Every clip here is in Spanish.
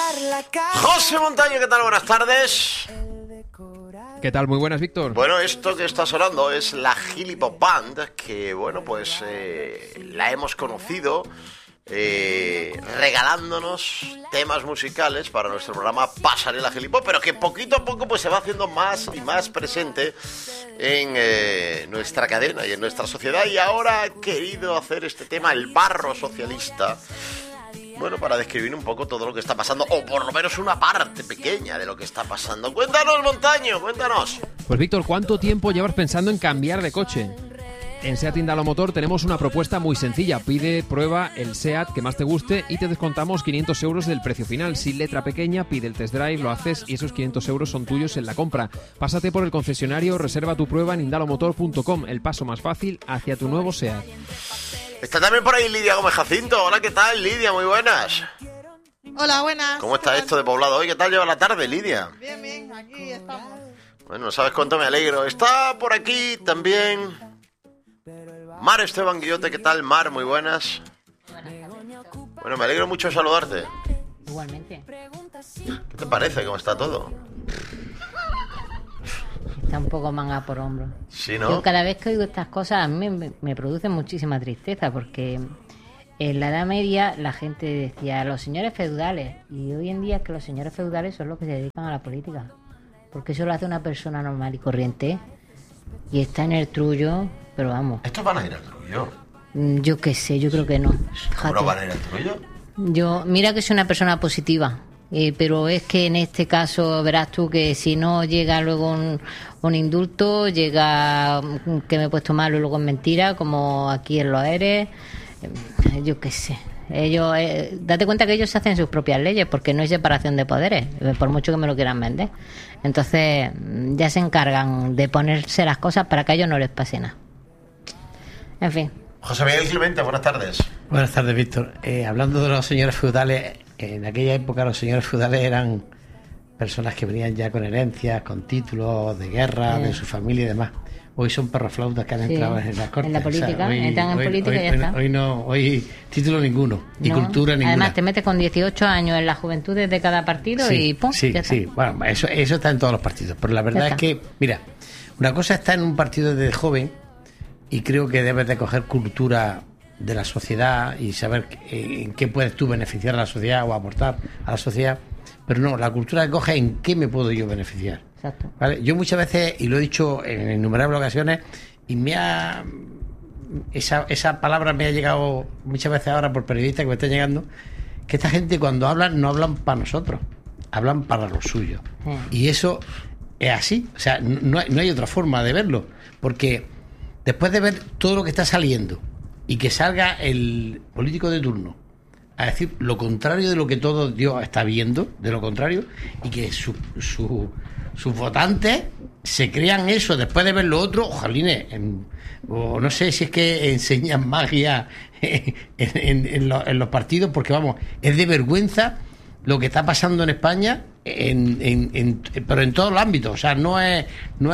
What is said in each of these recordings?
José Montaño, ¿qué tal? Buenas tardes. ¿Qué tal? Muy buenas, Víctor. Bueno, esto que está sonando es la Gilipop Band, que bueno, pues la hemos conocido regalándonos temas musicales para nuestro programa Pasarela Gilipop, pero que poquito a poco pues se va haciendo más y más presente en nuestra cadena y en nuestra sociedad, y ahora ha querido hacer este tema, el barro socialista, bueno, para describir un poco todo lo que está pasando, o por lo menos una parte pequeña de lo que está pasando. Cuéntanos, Montaño, cuéntanos. Pues Víctor, ¿cuánto tiempo llevas pensando en cambiar de coche? En SEAT Indalo Motor tenemos una propuesta muy sencilla. Pide, prueba el SEAT que más te guste y te descontamos 500 euros del precio final. Sin letra pequeña, pide el test drive, lo haces y esos 500 euros son tuyos en la compra. Pásate por el concesionario, reserva tu prueba en indalomotor.com, el paso más fácil hacia tu nuevo SEAT. Está también por ahí Lidia Gómez Jacinto. Hola, ¿qué tal, Lidia? Muy buenas. Hola, buenas. ¿Cómo está esto de poblado hoy? ¿Qué tal lleva la tarde, Lidia? Bien, bien, aquí estamos. Bueno, no sabes cuánto me alegro. Está por aquí también Mar Esteban Guillote. ¿Qué tal, Mar? Muy buenas. Bueno, me alegro mucho de saludarte. Igualmente. ¿Qué te parece? ¿Cómo está todo? Está un poco manga por hombro. Sí, ¿no? Yo cada vez que oigo estas cosas a mí me producen muchísima tristeza, porque en la Edad Media la gente decía los señores feudales, y hoy en día es que los señores feudales son los que se dedican a la política, porque eso lo hace una persona normal y corriente y está en el trullo, pero vamos. ¿Estos van a ir al trullo? Yo qué sé, yo creo que no. ¿Cómo no van a ir al trullo? Yo, mira que soy una persona positiva. Pero es que en este caso verás tú que si no llega luego un indulto, llega que me he puesto malo y luego es mentira, como aquí en Los Eres, yo qué sé. Ellos, date cuenta que ellos se hacen sus propias leyes porque no hay separación de poderes, por mucho que me lo quieran vender. Entonces ya se encargan de ponerse las cosas para que a ellos no les pase nada. En fin. José Miguel Clemente, buenas tardes. Buenas tardes, Víctor. Hablando de los señores feudales, en aquella época los señores feudales eran personas que venían ya con herencias, con títulos de guerra, de su familia y demás. Hoy son perroflautas que han entrado en la corte. En la política, entran en política y ya está. Hoy título ninguno, y no, cultura ninguna. Además te metes con 18 años en las juventudes de cada partido y ¡pum! Sí, ya está. sí, bueno, eso está en todos los partidos. Pero la verdad es que, mira, una cosa está en un partido desde joven, y creo que debes de coger cultura de la sociedad y saber en qué puedes tú beneficiar a la sociedad o aportar a la sociedad, pero no, la cultura que coges en qué me puedo yo beneficiar. Exacto. ¿Vale? Yo muchas veces, y lo he dicho en innumerables ocasiones, y esa palabra me ha llegado muchas veces ahora por periodistas que me están llegando, que esta gente cuando hablan no hablan para nosotros, hablan para los suyos. Y eso es así, o sea, no hay otra forma de verlo, porque después de ver todo lo que está saliendo y que salga el político de turno a decir lo contrario de lo que todo Dios está viendo, de lo contrario, y que sus votantes se crean eso después de ver lo otro, ojalines, o no sé si es que enseñan magia en los partidos, porque vamos, es de vergüenza lo que está pasando en España, pero en todos los ámbitos. O sea, no es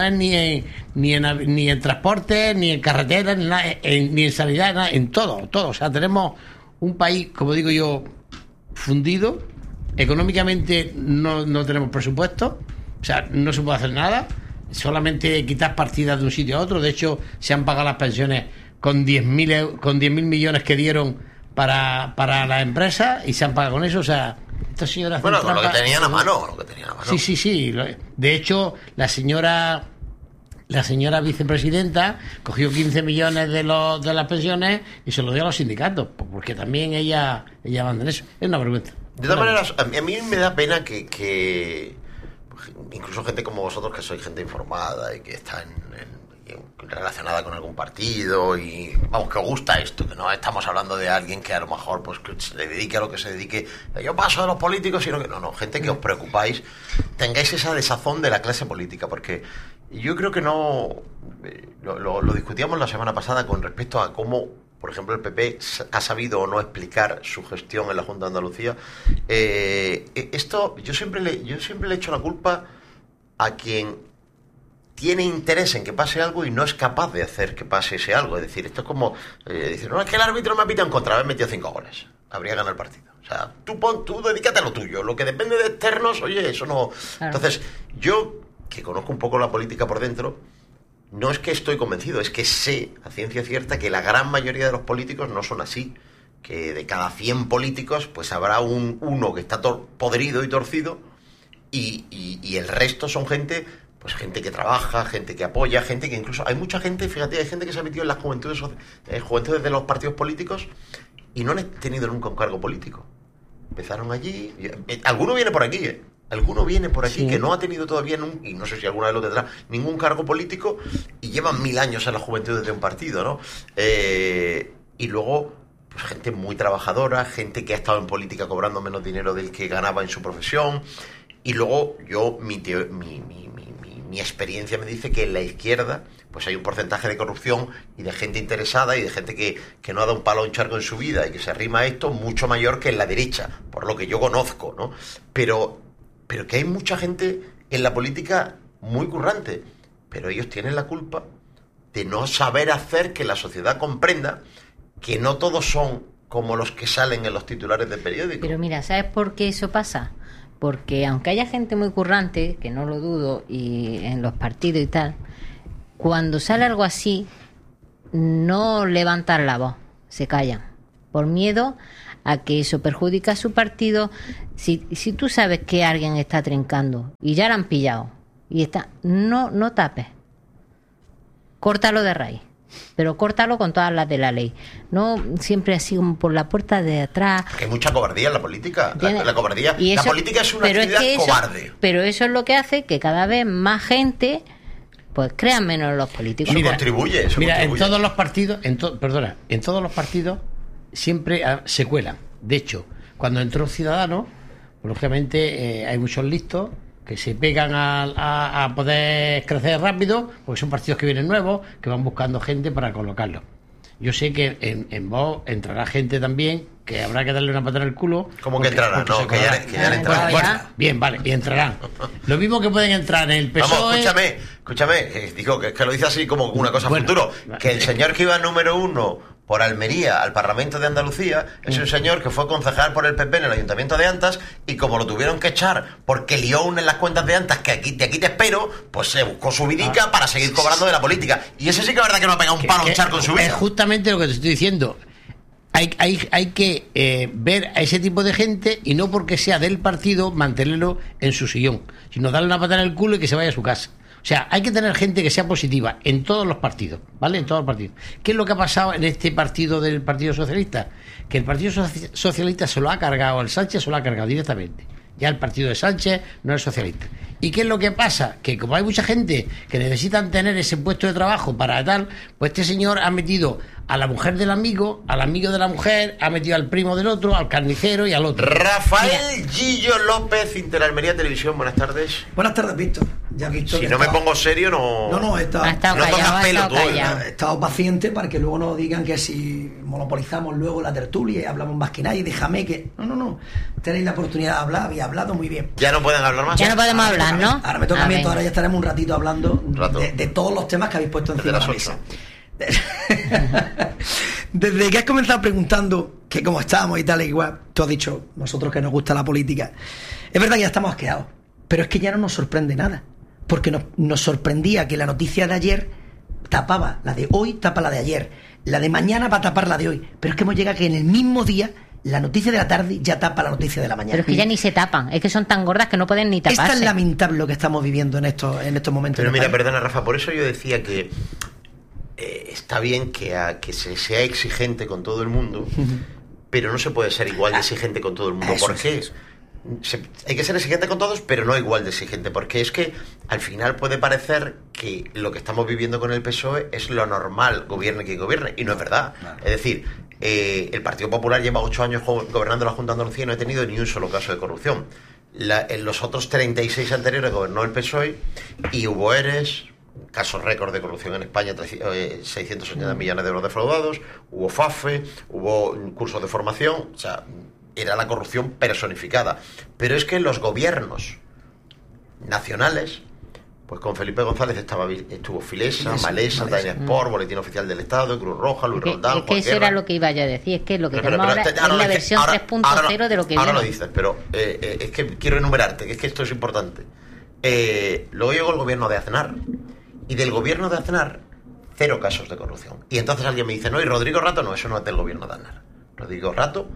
ni en transporte, ni en carreteras, ni en sanidad, nada, en todo. O sea, tenemos un país, como digo yo, fundido. Económicamente no tenemos presupuesto, o sea, no se puede hacer nada, solamente quitar partidas de un sitio a otro. De hecho, se han pagado las pensiones con 10.000 millones que dieron para las empresas, y se han pagado con eso. O sea, esta señora... Bueno, con lo que tenían a mano. Sí. De hecho, la señora vicepresidenta cogió 15 millones de las pensiones y se los dio a los sindicatos, porque también ella manda en eso. Es una vergüenza. De todas maneras, a mí me da pena que incluso gente como vosotros, que sois gente informada y que está relacionada con algún partido, y vamos, que os gusta esto, que no estamos hablando de alguien que a lo mejor pues que se le dedique a lo que se dedique, yo paso de los políticos, sino que no, gente que os preocupáis, tengáis esa desazón de la clase política, porque yo creo que no lo discutíamos la semana pasada con respecto a cómo, por ejemplo, el PP ha sabido o no explicar su gestión en la Junta de Andalucía. Esto yo siempre le he hecho la culpa a quien tiene interés en que pase algo y no es capaz de hacer que pase ese algo. Es decir, esto es como decir, no, es que el árbitro me ha pitado en contra, me he metido 5 goles. habría ganado el partido. O sea, tú dedícate a lo tuyo. Lo que depende de externos, oye, eso no... Claro. Entonces, yo, que conozco un poco la política por dentro, no es que estoy convencido, es que sé a ciencia cierta que la gran mayoría de los políticos no son así. Que de cada 100 políticos, pues habrá uno que está podrido y torcido, y el resto son gente que trabaja, gente que apoya, gente que incluso... Hay mucha gente, fíjate, hay gente que se ha metido en las juventudes de los partidos políticos y no han tenido nunca un cargo político. Empezaron allí... Alguno viene por aquí, ¿eh? Alguno viene por aquí, sí, que no ha tenido todavía, y no sé si alguna vez lo tendrá, ningún cargo político, y llevan 1000 años en la juventud de un partido, ¿no? Y luego, pues gente muy trabajadora, gente que ha estado en política cobrando menos dinero del que ganaba en su profesión. Y luego mi experiencia me dice que en la izquierda pues hay un porcentaje de corrupción y de gente interesada y de gente que no ha dado un palo a un charco en su vida y que se arrima a esto mucho mayor que en la derecha, por lo que yo conozco, ¿no? Pero que hay mucha gente en la política muy currante, pero ellos tienen la culpa de no saber hacer que la sociedad comprenda que no todos son como los que salen en los titulares del periódico. Pero mira, ¿sabes por qué eso pasa? Porque aunque haya gente muy currante, que no lo dudo, y en los partidos y tal, cuando sale algo así, no levantan la voz, se callan, por miedo a que eso perjudica a su partido. Si tú sabes que alguien está trincando y ya lo han pillado, y no tapes, córtalo de raíz. Pero córtalo con todas las de la ley. No siempre así como por la puerta de atrás. Porque hay mucha cobardía en la política. La cobardía. Y eso, la política es una actividad cobarde. Pero eso es lo que hace que cada vez más gente pues crean menos en los políticos. Eso contribuye. En todos los partidos, en todos los partidos siempre se cuelan. De hecho, cuando entró Ciudadanos, lógicamente hay muchos listos que se pegan a poder crecer rápido, porque son partidos que vienen nuevos, que van buscando gente para colocarlo. Yo sé que en Vox entrará gente también, que habrá que darle una patada en el culo. ¿Cómo que entrarán? No, que ya entrarán. Bueno, bien, vale, y entrarán. Lo mismo que pueden entrar en el PSOE... Vamos, escúchame, digo que lo dice así como una cosa futuro, que el señor que iba número 1 por Almería al Parlamento de Andalucía es un señor que fue concejal por el PP en el Ayuntamiento de Antas, y como lo tuvieron que echar porque lió en las cuentas de Antas, que aquí te espero, pues se buscó su vidica para seguir cobrando de la política. Y ese sí que es verdad que no ha pegado un palo a un charco en su vida. Es justamente lo que te estoy diciendo. Hay que ver a ese tipo de gente, y no porque sea del partido mantenerlo en su sillón, sino darle una patada en el culo y que se vaya a su casa. O sea, hay que tener gente que sea positiva en todos los partidos, ¿vale? En todos los partidos. ¿Qué es lo que ha pasado en este partido del Partido Socialista? Que el Partido Socialista se lo ha cargado, el Sánchez se lo ha cargado directamente. Ya el partido de Sánchez no es socialista. ¿Y qué es lo que pasa? Que como hay mucha gente que necesitan tener ese puesto de trabajo para tal, pues este señor ha metido a la mujer del amigo, al amigo de la mujer, ha metido al primo del otro, al carnicero y al otro. Rafael Gillo López, Interalmería Televisión, buenas tardes. Buenas tardes, Víctor. Ya visto si no me pongo serio, no... No, he estado he estado paciente para que luego no digan que si monopolizamos luego la tertulia y hablamos más que nadie, déjame que... No. Tenéis la oportunidad de hablar, habéis hablado muy bien. Ya no pueden hablar más. Ya no podemos hablar, ¿no? Ahora me toca a mí, ahora ya estaremos un ratito hablando de todos los temas que habéis puesto encima de la mesa. Desde que has comenzado preguntando que cómo estamos y tal, igual, tú has dicho, nosotros que nos gusta la política, es verdad que ya estamos asqueados, pero es que ya no nos sorprende nada, porque nos sorprendía que la noticia de ayer tapaba la de hoy, tapa la de ayer, la de mañana va a tapar la de hoy, pero es que hemos llegado a que en el mismo día la noticia de la tarde ya tapa la noticia de la mañana. Pero es que ya ni se tapan, es que son tan gordas que no pueden ni taparse. Es tan lamentable lo que estamos viviendo en estos momentos. Pero mira, perdona, Rafa, por eso yo decía que está bien que se sea exigente con todo el mundo, pero no se puede ser igual de exigente con todo el mundo. ¿Por qué? Hay que ser exigente con todos, pero no igual de exigente, porque es que al final puede parecer que lo que estamos viviendo con el PSOE es lo normal, gobierne quien gobierne, y no es verdad. Es decir, el Partido Popular lleva 8 años gobernando la Junta de Andalucía y no ha tenido ni un solo caso de corrupción. En los otros 36 anteriores gobernó el PSOE y hubo ERES, casos récord de corrupción en España, 680 millones de euros defraudados, hubo FAFE, hubo cursos de formación, o sea, era la corrupción personificada. Pero es que los gobiernos nacionales Pues con Felipe González estuvo Filesa, Malesa, Dania Sport, Boletín Oficial del Estado, Cruz Roja, Luis Roldán, Es que eso era lo que iba yo a decir, es que lo que tenemos ahora es la versión 3.0 de lo que viene. Ahora lo dices, pero es que quiero enumerarte, que es que esto es importante. Luego llegó el gobierno de Aznar, y del gobierno de Aznar, 0 casos de corrupción. Y entonces alguien me dice, no, y Rodrigo Rato, no, eso no es del gobierno de Aznar. Rodrigo Rato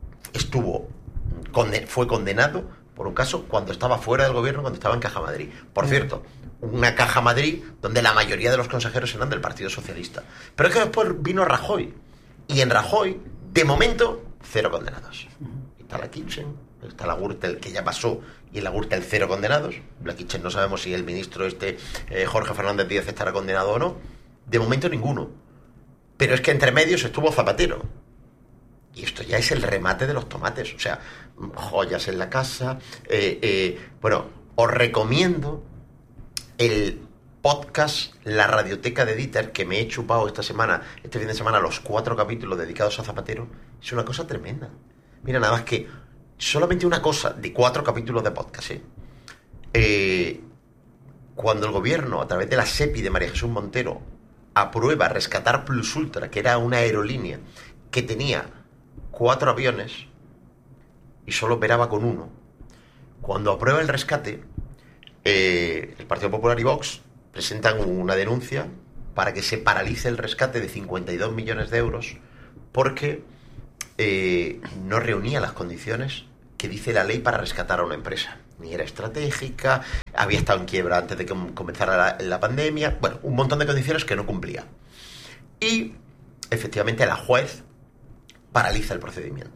fue condenado por un caso cuando estaba fuera del gobierno, cuando estaba en Caja Madrid. Por cierto, una Caja Madrid donde la mayoría de los consejeros eran del Partido Socialista. Pero es que después vino Rajoy. Y en Rajoy, de momento, 0 condenados. Está la Kitchen, está la Gürtel, que ya pasó, y en la Gürtel 0 condenados. La Kitchen no sabemos si el ministro Jorge Fernández Díaz estará condenado o no. De momento ninguno. Pero es que entre medios estuvo Zapatero. Y esto ya es el remate de los tomates. O sea, joyas en la casa. Bueno, os recomiendo el podcast La Radioteca de Dieter, que me he chupado este fin de semana, los 4 capítulos dedicados a Zapatero. Es una cosa tremenda. Mira, nada más que solamente una cosa de 4 capítulos de podcast, cuando el gobierno, a través de la SEPI de María Jesús Montero, aprueba rescatar Plus Ultra, que era una aerolínea que tenía 4 aviones y solo operaba con 1. Cuando aprueba el rescate, el Partido Popular y Vox presentan una denuncia para que se paralice el rescate de 52 millones de euros porque no reunía las condiciones que dice la ley para rescatar a una empresa. Ni era estratégica, había estado en quiebra antes de que comenzara la pandemia. Bueno, un montón de condiciones que no cumplía. Y, efectivamente, la juez paraliza el procedimiento.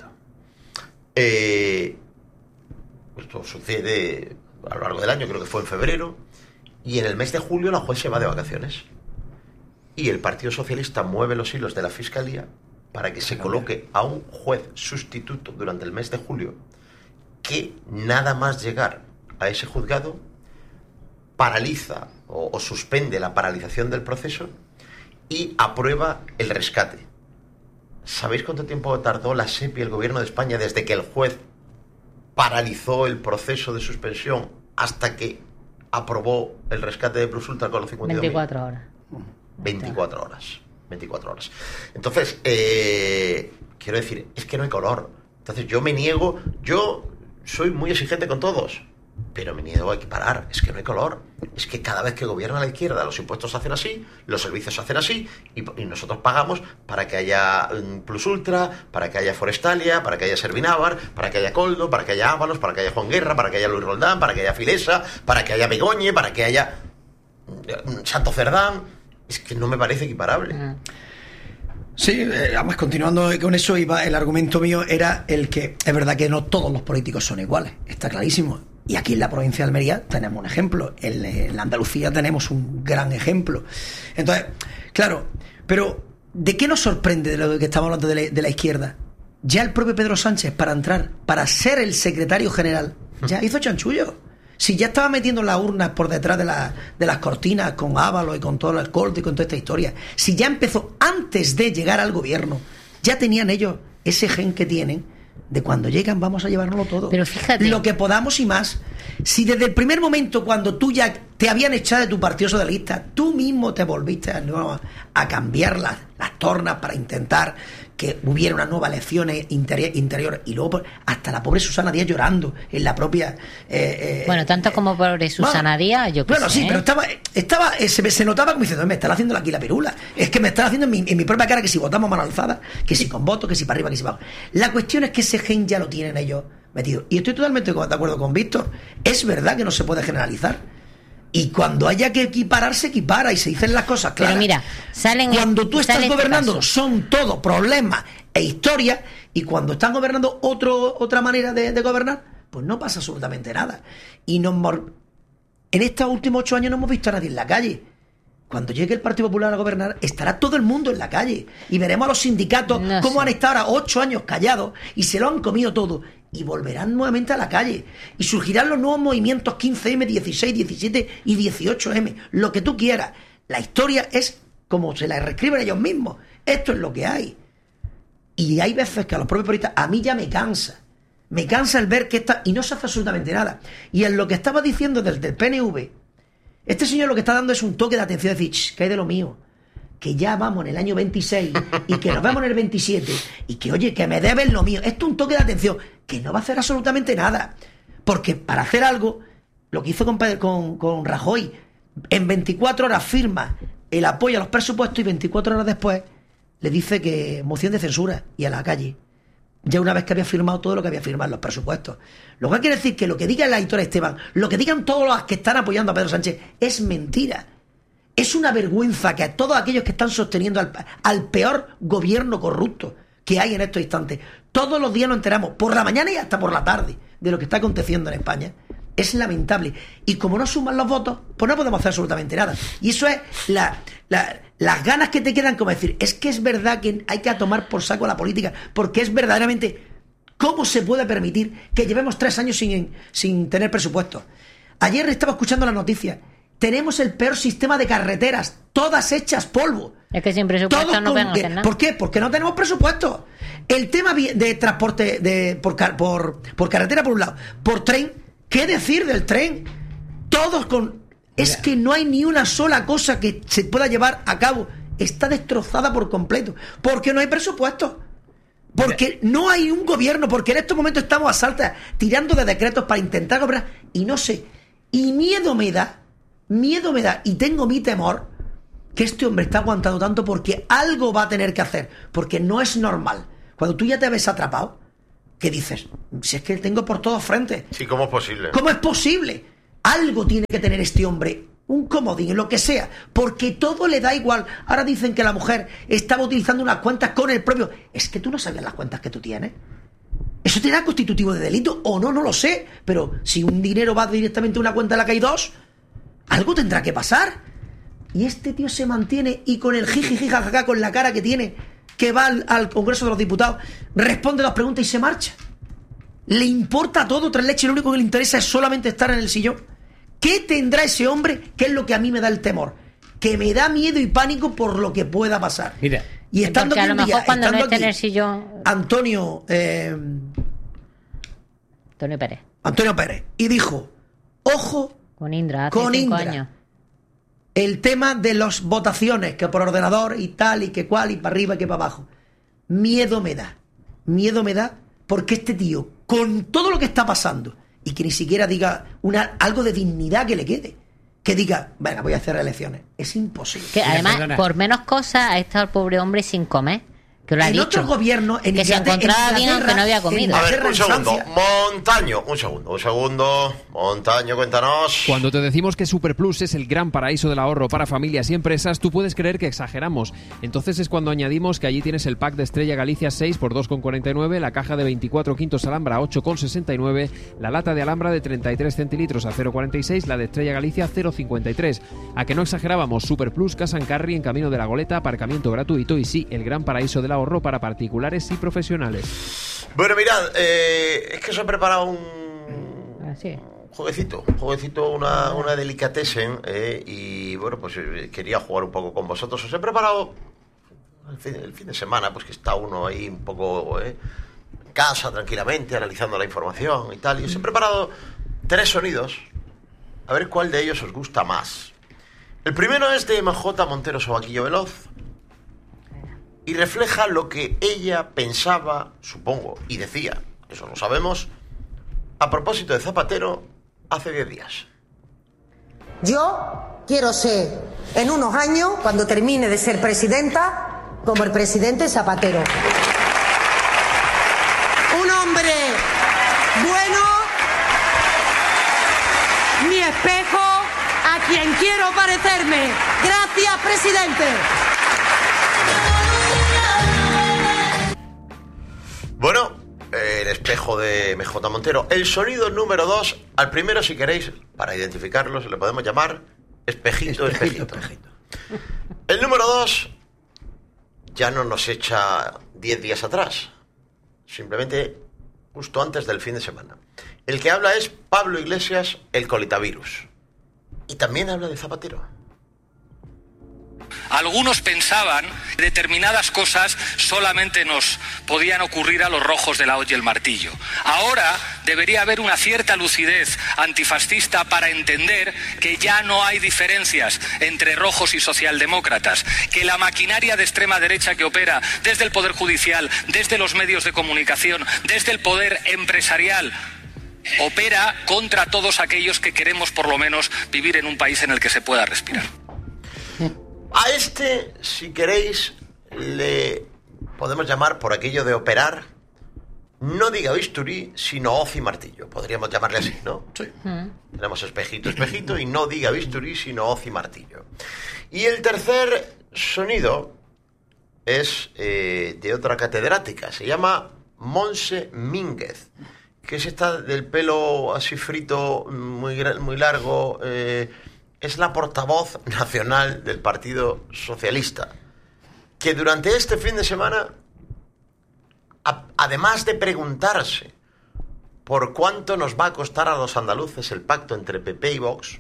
Esto sucede a lo largo del año, creo que fue en febrero, y en el mes de julio la juez se va de vacaciones. Y el Partido Socialista mueve los hilos de la Fiscalía para que se coloque a un juez sustituto durante el mes de julio, que nada más llegar a ese juzgado paraliza o suspende la paralización del proceso y aprueba el rescate. ¿Sabéis cuánto tiempo tardó la SEPI y el gobierno de España desde que el juez paralizó el proceso de suspensión hasta que aprobó el rescate de Plus Ultra con los 52.000? 24 horas. 24 horas. 24 horas. Entonces, quiero decir, es que no hay color. Entonces yo me niego, yo soy muy exigente con todos, pero me niego a equiparar. Es que no hay color. Es que cada vez que gobierna la izquierda, los impuestos se hacen así, los servicios se hacen así, y nosotros pagamos para que haya Plus Ultra, para que haya Forestalia, para que haya Servinávar, para que haya Coldo, para que haya Ábalos, para que haya Juan Guerra, para que haya Luis Roldán, para que haya Filesa, para que haya Begoñe, para que haya Santo Cerdán. Es que no me parece equiparable. Sí, además continuando con eso, el argumento mío era el que es verdad que no todos los políticos son iguales, está clarísimo. Y aquí en la provincia de Almería tenemos un ejemplo, en la Andalucía tenemos un gran ejemplo. Entonces, claro, pero ¿de qué nos sorprende de lo que estamos hablando de la izquierda? Ya el propio Pedro Sánchez, para ser el secretario general, ya hizo chanchullo. Si ya estaba metiendo las urnas por detrás de las cortinas con Ábalos y con todo el corte y con toda esta historia, si ya empezó antes de llegar al gobierno, ya tenían ellos ese gen que tienen de cuando llegan vamos a llevárnoslo todo. Pero fíjate, lo que podamos y más. Si desde el primer momento, cuando tú ya te habían echado de tu partido socialista, tú mismo te volviste a cambiar las tornas para intentar que hubiera unas nuevas elecciones interior, y luego hasta la pobre Susana Díaz llorando en la propia bueno, tanto como pobre Susana Díaz, yo creo. Bueno, sí, pero se notaba como diciendo, me están haciendo aquí la pirula, es que me están haciendo en mi propia cara, que si votamos mano alzada, que si con voto, que si para arriba, que si para abajo. La cuestión es que ese gen ya lo tienen ellos metido, y estoy totalmente de acuerdo con Víctor. Es verdad que no se puede generalizar. Y cuando haya que equiparar, se equipara y se dicen las cosas claras. Pero mira, cuando tú estás gobernando son todo problemas e historias, y cuando están gobernando otra manera de gobernar, pues no pasa absolutamente nada. Y en estos últimos 8 años no hemos visto a nadie en la calle. Cuando llegue el Partido Popular a gobernar, estará todo el mundo en la calle. Y veremos a los sindicatos cómo han estado ahora 8 años callados y se lo han comido todo. Y volverán nuevamente a la calle. Y surgirán los nuevos movimientos 15M, 16, 17 y 18M. Lo que tú quieras. La historia es como se la reescriben ellos mismos. Esto es lo que hay. Y hay veces que a los propios periodistas, a mí ya me cansa. Me cansa el ver que y no se hace absolutamente nada. Y en lo que estaba diciendo desde el PNV, Este señor lo que está dando es un toque de atención, decir, que hay de lo mío, que ya vamos en el año 26 y que nos vemos en el 27 y que, oye, que me deben lo mío. Esto es un toque de atención que no va a hacer absolutamente nada. Porque para hacer algo, lo que hizo con Rajoy, en 24 horas firma el apoyo a los presupuestos y 24 horas después le dice que moción de censura y a la calle. Ya una vez que había firmado todo lo que había firmado en los presupuestos. Lo cual quiere decir que lo que diga la Aitor Esteban, lo que digan todos los que están apoyando a Pedro Sánchez, es mentira. Es una vergüenza que a todos aquellos que están sosteniendo al peor gobierno corrupto que hay en estos instantes, todos los días nos enteramos, por la mañana y hasta por la tarde, de lo que está aconteciendo en España. Es lamentable. Y como no suman los votos, pues no podemos hacer absolutamente nada. Y eso es las ganas que te quedan, como decir, es que es verdad que hay que tomar por saco la política, porque es verdaderamente, ¿cómo se puede permitir que llevemos 3 años sin tener presupuesto? Ayer estaba escuchando las noticias. Tenemos el peor sistema de carreteras, todas hechas polvo. Es que sin presupuesto no pueden hacer nada. ¿Por qué? Porque no tenemos presupuesto. El tema de transporte por carretera, por un lado, por tren, ¿qué decir del tren? Todos con... Es que no hay ni una sola cosa que se pueda llevar a cabo. Está destrozada por completo. Porque no hay presupuesto. Porque no hay un gobierno. Porque en estos momentos estamos a saltas tirando de decretos para intentar obrar. Y no sé. Y miedo me da, y tengo mi temor, que este hombre está aguantando tanto porque algo va a tener que hacer. Porque no es normal. Cuando tú ya te ves atrapado, ¿qué dices? Si es que tengo por todos frentes. Sí, ¿cómo es posible? ¿Cómo es posible? Algo tiene que tener este hombre, un comodín, lo que sea, porque todo le da igual. Ahora dicen que la mujer estaba utilizando unas cuentas con el propio... Es que tú no sabías las cuentas que tú tienes. ¿Eso te da constitutivo de delito o no? No lo sé. Pero si un dinero va directamente a una cuenta de la que hay 2, algo tendrá que pasar. Y este tío se mantiene y con el jiji jajaja, con la cara que tiene, que va al Congreso de los Diputados, responde las preguntas y se marcha. Le importa todo, tres leches, lo único que le interesa es solamente estar en el sillón. ¿Qué tendrá ese hombre? ¿Qué es lo que a mí me da el temor? Que me da miedo y pánico por lo que pueda pasar. Mira, y estando porque aquí a lo un día, mejor cuando no esté en aquí, el sillón... Antonio Pérez, y dijo, ojo Con Indra, hace con 5 Indra, años. el tema de las votaciones, que por ordenador y tal, y que cual, y para arriba y que para abajo. Miedo me da, porque este tío, con todo lo que está pasando, y que ni siquiera diga algo de dignidad que le quede, que diga, venga, voy a hacer elecciones, es imposible. Que Mira, además, perdona. por menos cosas, ha estado el pobre hombre sin comer. Que lo ha En dicho. otros gobiernos, en que se encontraba bien aunque no había comido. A ver, Inglaterra, un segundo. en Francia. Montaño, un segundo. Montaño, cuéntanos. Cuando te decimos que Superplus es el gran paraíso del ahorro para familias y empresas, tú puedes creer que exageramos. Entonces es cuando añadimos que allí tienes el pack de Estrella Galicia 6 por 2,49, la caja de 24 quintos Alhambra 8,69, la lata de Alhambra de 33 centilitros a 0,46, la de Estrella Galicia 0,53. ¿A que no exagerábamos? Superplus, Casa en Carri, en Camino de la Goleta, aparcamiento gratuito y sí, el gran paraíso del ahorro para particulares y profesionales. Bueno, mirad, es que os he preparado un Así. jueguecito, una delicatessen, y bueno, pues quería jugar un poco con vosotros. Os he preparado el fin de semana, pues que está uno ahí un poco en casa, tranquilamente, analizando la información y tal, y os he preparado 3 sonidos, a ver cuál de ellos os gusta más. El primero es de MJ Montero Sobaquillo Veloz, y refleja lo que ella pensaba, supongo, y decía, eso lo sabemos, a propósito de Zapatero hace 10 días. Yo quiero ser, en unos años, cuando termine de ser presidenta, como el presidente Zapatero. Un hombre bueno, mi espejo, a quien quiero parecerme. Gracias, presidente. Bueno, el espejo de MJ Montero. El sonido número 2, al primero, si queréis, para identificarlo, se le podemos llamar espejito. El número 2 ya no nos echa 10 días atrás, simplemente justo antes del fin de semana. El que habla es Pablo Iglesias, el colitavirus. Y también habla de Zapatero. Algunos pensaban que determinadas cosas solamente nos podían ocurrir a los rojos de la hoz y el martillo. Ahora debería haber una cierta lucidez antifascista para entender que ya no hay diferencias entre rojos y socialdemócratas, que la maquinaria de extrema derecha que opera desde el Poder Judicial, desde los medios de comunicación, desde el poder empresarial, opera contra todos aquellos que queremos por lo menos vivir en un país en el que se pueda respirar. A este, si queréis, le podemos llamar, por aquello de operar, no diga bisturí, sino hoz y martillo. Podríamos llamarle así, ¿no? Sí. Tenemos espejito, espejito, y no diga bisturí, sino hoz y martillo. Y el tercer sonido es de otra catedrática. Se llama Montse Mínguez, que es esta del pelo así frito, muy largo. Es la portavoz nacional del Partido Socialista, que durante este fin de semana, además de preguntarse por cuánto nos va a costar a los andaluces el pacto entre PP y Vox,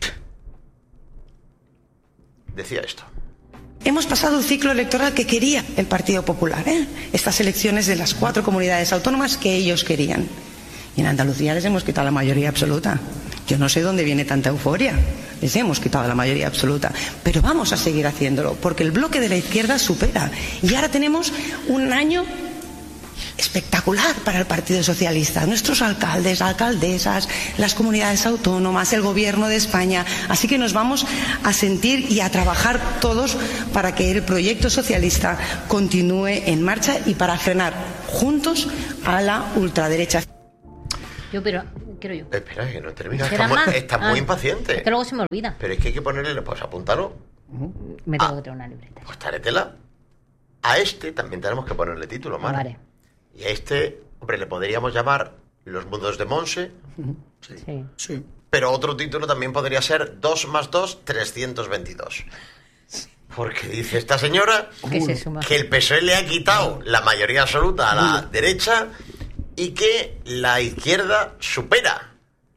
decía esto. Hemos pasado un ciclo electoral que quería el Partido Popular, estas elecciones de las 4 comunidades autónomas que ellos querían. Y en Andalucía les hemos quitado la mayoría absoluta. Yo no sé dónde viene tanta euforia. Les hemos quitado la mayoría absoluta. Pero vamos a seguir haciéndolo, porque el bloque de la izquierda supera. Y ahora tenemos un año espectacular para el Partido Socialista. Nuestros alcaldes, alcaldesas, las comunidades autónomas, el Gobierno de España. Así que nos vamos a sentir y a trabajar todos para que el proyecto socialista continúe en marcha y para frenar juntos a la ultraderecha. Quiero yo. Espera, que no termina. ¿Será Está muy impaciente. Es que luego se me olvida. Pero es que hay que ponerle, pues apúntalo. Me tengo que traer una libreta. Pues tráetela. A este también tenemos que ponerle título, Mar. Vale. Y a este, hombre, le podríamos llamar Los mundos de Montse. Sí. Pero otro título también podría ser 2 más 2, 322. Porque dice esta señora que el PSOE le ha quitado la mayoría absoluta a la derecha y que la izquierda supera.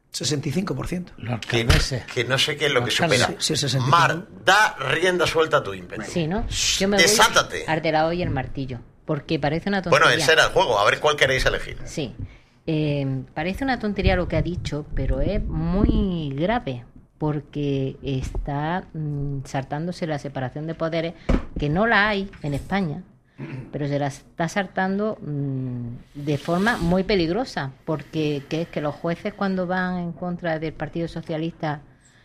65%. Que no sé qué es lo que supera. Sí, 65. Mar, da rienda suelta a tu ímpetu. Sí, ¿no? Yo me Desátate. voy al de la olla y el martillo, porque parece una tontería. Bueno, ese era el juego, a ver cuál queréis elegir. Sí. Parece una tontería lo que ha dicho, pero es muy grave, porque está saltándose la separación de poderes, que no la hay en España, pero se la está saltando de forma muy peligrosa, porque que es que los jueces, cuando van en contra del Partido Socialista,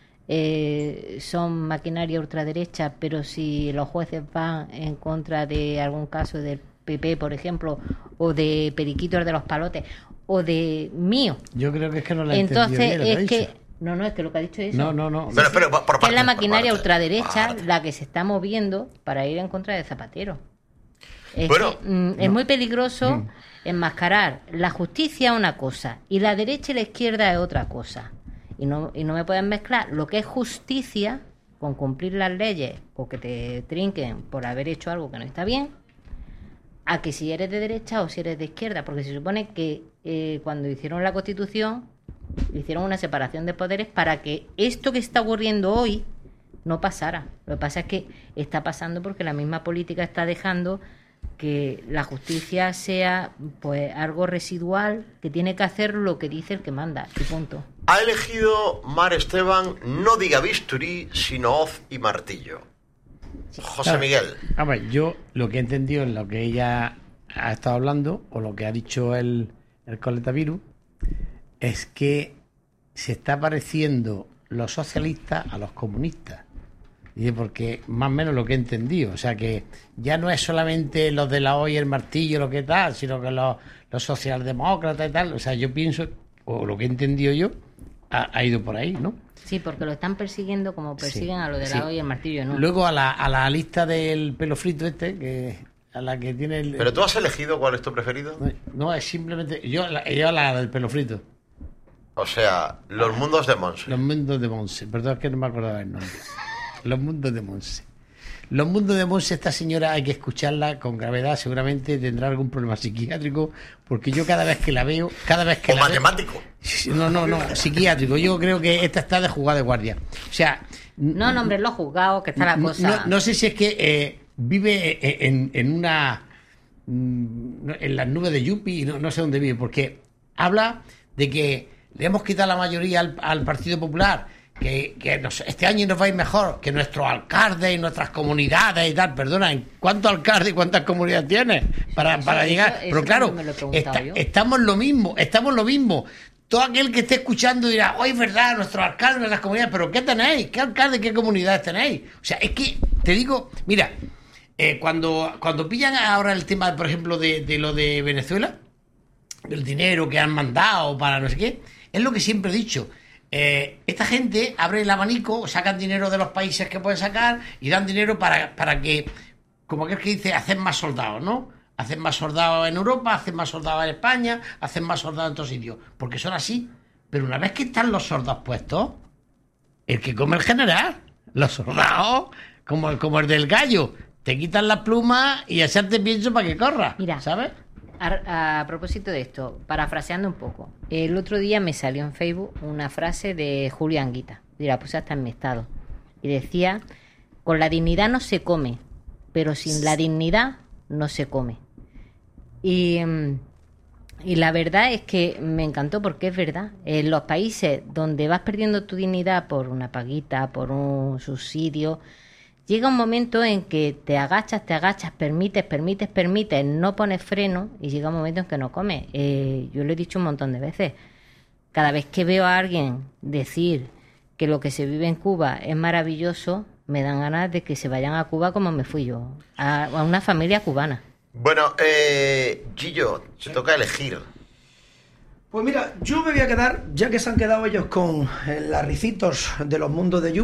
son maquinaria ultraderecha, pero si los jueces van en contra de algún caso del PP, por ejemplo, o de Periquitos de los Palotes, o de mío, yo creo que es que no la he entonces entendido bien, es que no, es que lo que ha dicho es eso. No. Pero por que es la parte, maquinaria por ultraderecha parte. la que se está moviendo para ir en contra de Zapatero. Es Bueno, que, es muy peligroso enmascarar la justicia una cosa y la derecha y la izquierda es otra cosa. Y no me pueden mezclar lo que es justicia con cumplir las leyes o que te trinquen por haber hecho algo que no está bien, a que si eres de derecha o si eres de izquierda, porque se supone que cuando hicieron la Constitución hicieron una separación de poderes para que esto que está ocurriendo hoy no pasara. Lo que pasa es que está pasando porque la misma política está dejando que la justicia sea pues algo residual, que tiene que hacer lo que dice el que manda, y punto. Ha elegido Mar Esteban, no diga bisturí, sino hoz y martillo. José Miguel. A ver, yo lo que he entendido en lo que ella ha estado hablando, o lo que ha dicho el Coletavirus, es que se está pareciendo los socialistas a los comunistas. Dice, porque más o menos lo que he entendido, o sea que ya no es solamente los de la hoz y el martillo lo que tal, sino que los socialdemócratas y tal, o sea, yo pienso, o lo que he entendido yo, ha ido por ahí, ¿no? Sí, porque lo están persiguiendo como persiguen a lo de la hoz y el martillo, ¿no? Luego a la lista del pelo frito que a la que tiene el... ¿Pero tú has elegido cuál es tu preferido? No, es simplemente... Yo la del pelo frito. O sea, Los mundos de Montse. Los mundos de Montse, perdón, es que no me acordaba el nombre. Los mundos de Montse. Los mundos de Montse, esta señora hay que escucharla con gravedad, seguramente tendrá algún problema psiquiátrico, porque yo cada vez que la veo... O matemático. No, psiquiátrico. Yo creo que esta está de jugada de guardia. O sea, No nombres los juzgados, que está la cosa. No sé si es que vive en una... en las nubes de Yupi, no sé dónde vive, porque habla de que le hemos quitado la mayoría al Partido Popular, que este año nos va a ir mejor, que nuestros alcaldes y nuestras comunidades y tal. Perdona, ¿cuántos alcaldes y cuántas comunidades tienes para llegar? Pero claro, estamos lo mismo. Todo aquel que esté escuchando dirá, es verdad, nuestros alcaldes, nuestras comunidades, pero ¿qué tenéis? ¿Qué alcaldes, qué comunidades tenéis? O sea, es que, te digo, mira, cuando pillan ahora el tema, por ejemplo, de lo de Venezuela, del dinero que han mandado para no sé qué, es lo que siempre he dicho. Esta gente abre el abanico, sacan dinero de los países que pueden sacar y dan dinero para que, como aquel que dice, hacen más soldados, ¿no? Hacen más soldados en Europa, hacen más soldados en España, hacen más soldados en otros sitios, porque son así. Pero una vez que están los soldados puestos, el que come el general, los soldados, como el del gallo, te quitan las plumas y echarte pienso para que corra. Mira, ¿sabes? A propósito de esto, parafraseando un poco, el otro día me salió en Facebook una frase de Julio Anguita, y la puse hasta en mi estado, y decía: con la dignidad no se come, pero sin la dignidad no se come. Y la verdad es que me encantó, porque es verdad. En los países donde vas perdiendo tu dignidad por una paguita, por un subsidio, llega un momento en que te agachas, permites, no pones freno, y llega un momento en que no comes. Yo lo he dicho un montón de veces. Cada vez que veo a alguien decir que lo que se vive en Cuba es maravilloso, me dan ganas de que se vayan a Cuba como me fui yo, a una familia cubana. Bueno, Gillo, se toca elegir. Pues mira, yo me voy a quedar, ya que se han quedado ellos con las ricitos de los mundos de Yupi.